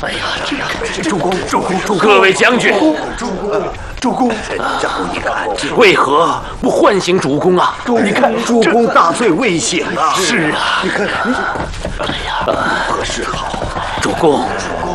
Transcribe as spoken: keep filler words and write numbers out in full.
哎呀，这样，主公，主公，主公， 各位将军， 主公，主公，将军，你看， 为何不唤醒主公啊？ 你看，主公大醉未醒啊！ 是啊， 你看，哎呀，不合适好。 主公，